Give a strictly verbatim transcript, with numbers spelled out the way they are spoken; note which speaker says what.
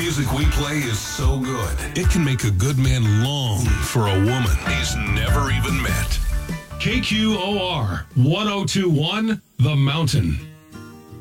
Speaker 1: music we play is so good, it can make a good man long for a woman he's never even met. K Q O R one oh two one, The Mountain.